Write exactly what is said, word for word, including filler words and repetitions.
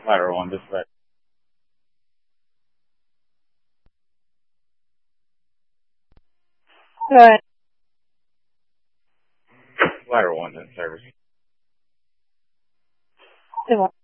Lateral one, dispatch. Go ahead. Lateral one's in service. Two one.